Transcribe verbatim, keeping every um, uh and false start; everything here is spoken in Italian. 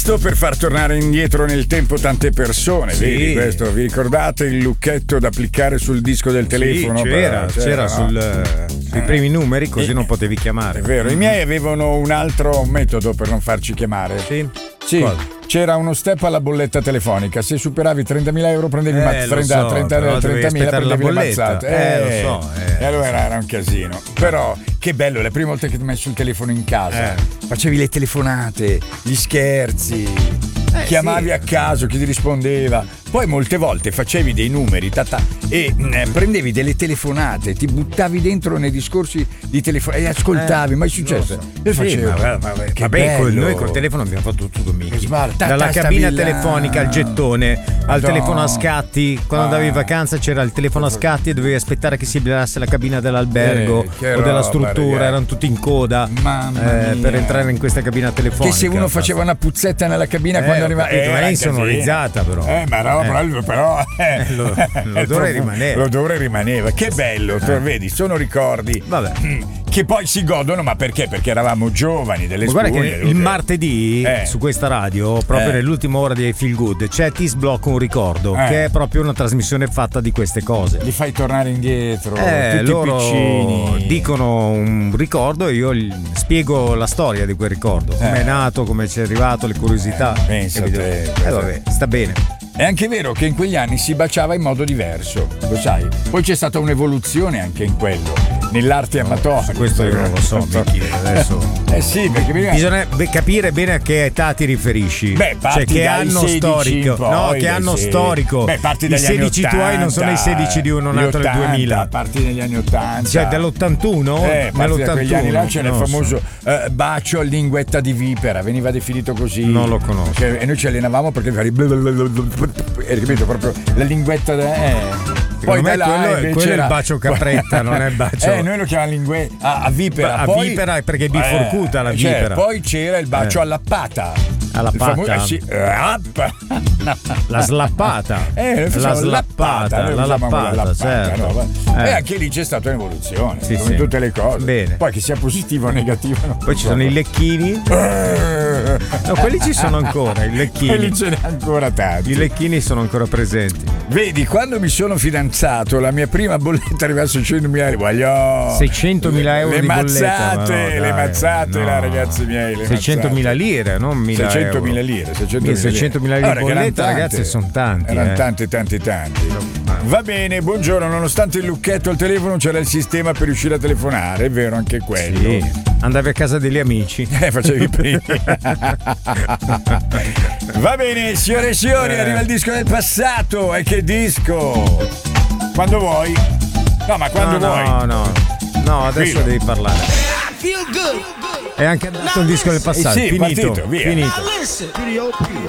Sto per far tornare indietro nel tempo tante persone, sì. Vedi questo? Vi ricordate il lucchetto da applicare sul disco del telefono? Sì, c'era, per, c'era, c'era no? sul, sui eh. primi numeri, così eh. non potevi chiamare. È vero, i miei avevano un altro metodo per non farci chiamare. Sì? Sì. Cosa? C'era uno step alla bolletta telefonica. Se superavi trentamila euro prendevi eh, mazz- trenta, so, trenta, trentamila prendevi le mazzate. Eh, eh, lo so. Eh. E allora era un casino. Però che bello, la prima volta che ti hai messo il telefono in casa, eh. facevi le telefonate, gli scherzi. Eh, chiamavi sì. a caso, chi ti rispondeva. Poi molte volte facevi dei numeri tata, e mh, prendevi delle telefonate, ti buttavi dentro nei discorsi di telefono e ascoltavi. Eh, mai successo? So. Io sì, facevo, ma, ma, ma, che vabbè, col, noi col telefono abbiamo fatto tutto, Michi. Dalla cabina telefonica al gettone, al no. telefono a scatti. Quando andavi in vacanza c'era il telefono a scatti e dovevi aspettare che si liberasse la cabina dell'albergo eh, o della roba, struttura, ragazzi. Erano tutti in coda eh, per entrare in questa cabina telefonica. Che se uno faceva una puzzetta nella cabina eh, quando arrivava eh, ma è insonorizzata però. Eh, ma no, eh. però eh, lo, l'odore rimaneva. L'odore rimaneva. Che bello, tu eh. vedi, sono ricordi. Vabbè. Che poi si godono, ma perché? Perché eravamo giovani, delle spugne. Guarda che il che... martedì eh. su questa radio, proprio eh. nell'ultima ora di Feel Good, c'è Ti sblocco un ricordo, eh. che è proprio una trasmissione fatta di queste cose. Li fai tornare indietro, eh, tutti loro piccini. Dicono un ricordo e io gli spiego la storia di quel ricordo, come eh. è nato, come ci è arrivato, le curiosità. Eh, pensa te. Eh vabbè, sta bene. È anche vero che in quegli anni si baciava in modo diverso, lo sai. Poi c'è stata un'evoluzione anche in quello, nell'arte no, amatoria. Questo io non lo so, Michi, adesso. Eh sì, perché bisogna capire bene a che età ti riferisci. Beh, cioè che anno storico. Poi, no, che anno sì. storico. Beh, parti dagli I sedici anni tuoi non sono i sedici di uno nato nel duemila. Parti negli anni ottanta. Cioè dell'ottantuno? Eh, parti da quegli anni là c'era il famoso so. uh, bacio a linguetta di vipera, veniva definito così. Non lo conosco. Che, e noi ci allenavamo perché hai capito proprio la linguetta da eh. Poi da là quello, quello è il bacio capretta, non è il bacio. Eh, noi lo chiamiamo lingue a, a vipera. A poi, vipera perché è biforcuta eh, la vipera. Cioè, poi c'era il bacio eh. all'appata. Alla patta? Famoso, eh, sì. La slappata. Eh, la slappata, la lappata, la certo. No? Eh. E anche lì c'è stata un'evoluzione, sì, come sì. tutte le cose. Bene. Poi che sia positivo o negativo. No? Poi ci sono i lecchini. No, quelli ci sono ancora, i lecchini. Quelli ce n'è ancora tanti. I lecchini sono ancora presenti. Vedi, quando mi sono fidanzato, la mia prima bolletta arrivava a seicentomila euro. Voglio seicentomila euro le di mazzate, bolletta. No, le mazzate, no. là, ragazzi miei. Le seicentomila lire, non mille euro. seicentomila lire. seicentomila lire di bolletta, ragazzi, sono tanti. Erano eh. tanti, tanti, tanti. Va bene, buongiorno. Nonostante il lucchetto al telefono, c'era il sistema per riuscire a telefonare, è vero anche quello. Sì. Andavi a casa degli amici. Eh, facevi prima. Va bene, signore e signori, eh. arriva il disco del passato. E che disco? Quando vuoi. No, ma quando no, vuoi. No, no, no, adesso Filo. devi parlare. È anche andato il disco del passato. Eh sì, finito. partito, via. Finito.